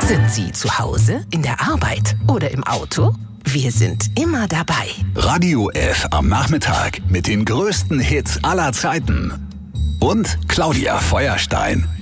Sind Sie zu Hause, in der Arbeit oder im Auto? Wir sind immer dabei. Radio F am Nachmittag mit den größten Hits aller Zeiten. Und Claudia Feuerstein.